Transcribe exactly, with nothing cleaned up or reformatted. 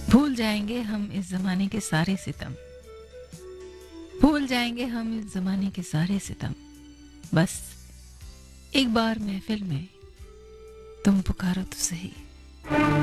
भूल जाएंगे हम इस जमाने के सारे सितम, भूल जाएंगे हम इस जमाने के सारे सितम। बस एक बार महफिल में तुम पुकारो तो सही।